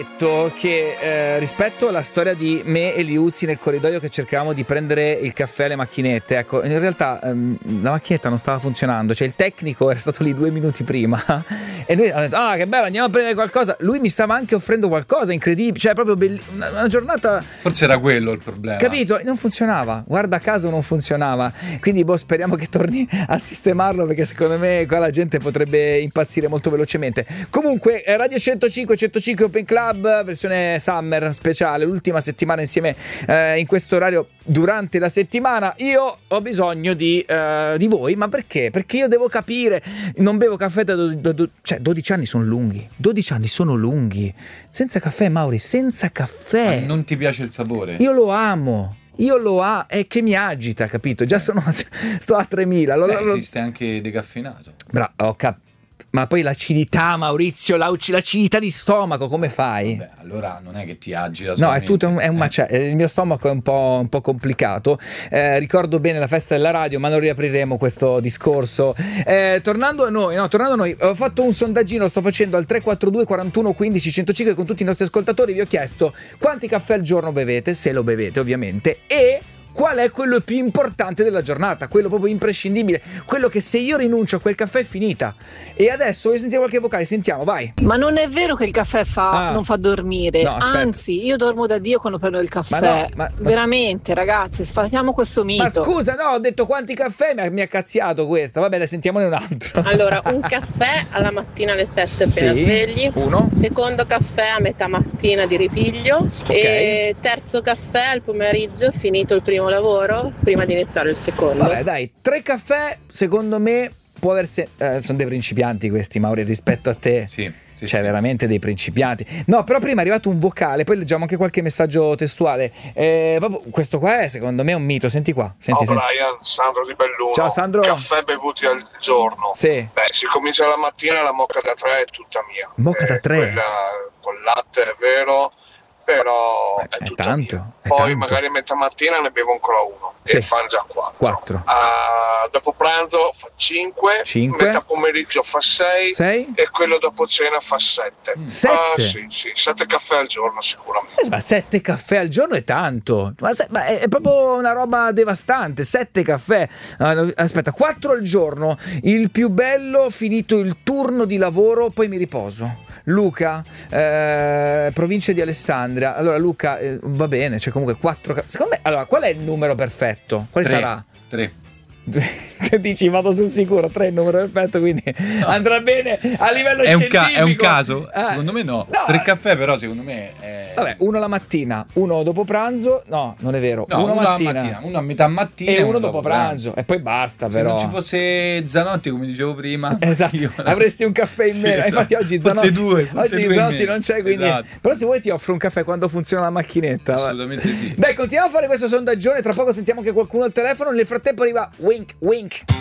Che rispetto alla storia di me e Liuzzi nel corridoio che cercavamo di prendere il caffè alle macchinette, ecco, in realtà la macchinetta non stava funzionando, cioè il tecnico era stato lì 2 minuti prima e noi abbiamo detto che bello, andiamo a prendere qualcosa. Lui mi stava anche offrendo qualcosa, incredibile, cioè proprio una giornata, forse era quello il problema, capito? Non funzionava, guarda caso non funzionava, quindi speriamo che torni a sistemarlo, perché secondo me qua la gente potrebbe impazzire molto velocemente. Comunque Radio 105 Open Club, versione summer speciale, l'ultima settimana insieme in questo orario durante la settimana. Io ho bisogno di voi, ma perché? Perché io devo capire, non bevo caffè da 12 anni sono lunghi, 12 anni sono lunghi, senza caffè, Mauri, senza caffè. Ma non ti piace il sapore? Io lo amo. È che mi agita, capito? Già sto a 3000. Esiste anche decaffeinato. Bravo, ho capito. Ma poi l'acidità, Maurizio, l'acidità di stomaco, come fai? Beh, allora non è che ti agita solamente. No, è tutto il mio stomaco è un po' complicato. Ricordo bene la festa della radio, ma non riapriremo questo discorso. Tornando a noi, ho fatto un sondaggino, lo sto facendo al 342 41 15 105 con tutti i nostri ascoltatori. Vi ho chiesto quanti caffè al giorno bevete, se lo bevete ovviamente, e qual è quello più importante della giornata, quello proprio imprescindibile, quello che se io rinuncio a quel caffè è finita. E adesso voglio sentire qualche vocale, sentiamo, vai. Ma non è vero che il caffè non fa dormire, no, anzi io dormo da Dio quando prendo il caffè, veramente ragazzi, sfatiamo questo mito. Ma scusa, no, ho detto quanti caffè, mi ha cazziato questa, va bene, sentiamone un altro. Allora, un caffè alla mattina alle 7 appena svegli, uno. Secondo caffè a metà mattina di ripiglio, e terzo caffè al pomeriggio finito il primo lavoro prima di iniziare il secondo. Vabbè dai, 3 caffè secondo me può aver sono dei principianti questi, Mauri, rispetto a te. Sì, veramente dei principianti. No, però prima è arrivato un vocale, poi leggiamo anche qualche messaggio testuale. Proprio questo qua è secondo me un mito. Senti qua, senti. Brian, Sandro di Belluno. Ciao Sandro. Caffè bevuti al giorno. Sì. Beh, si comincia la mattina, la mocca da 3 è tutta mia. Mocca da 3? Quella con latte è vero, però è tutta tanto, mia. Poi magari a metà mattina ne bevo ancora uno e fanno già 4. Dopo pranzo fa 5, metà pomeriggio fa 6 e quello dopo cena fa 7. 7? Sì, 7 caffè al giorno sicuramente. Ma 7 caffè al giorno è tanto, ma è proprio una roba devastante. 7 caffè, aspetta, 4 al giorno, il più bello, finito il turno di lavoro poi mi riposo. Luca, provincia di Alessandria. Allora Luca, va bene, cioè comunque 4. Secondo me, allora, qual è il numero perfetto? Quale 3, sarà? 3. Dici vado sul sicuro, 3 è il numero perfetto, quindi andrà bene a livello scientifico. È un caso? Secondo me no. 3 caffè però secondo me è... Vabbè, uno la mattina, uno dopo pranzo. No, non è vero. No, uno mattina, uno a metà mattina e uno dopo pranzo. E poi basta. Se però non ci fosse Zanotti, come dicevo prima, esatto, avresti un caffè in meno. Infatti oggi Zanotti, Zanotti non c'è, quindi però se vuoi ti offro un caffè quando funziona la macchinetta. Assolutamente sì. Dai, continuiamo a fare questo sondaggione. Tra poco sentiamo anche qualcuno al telefono. Nel frattempo arriva Wink Wink.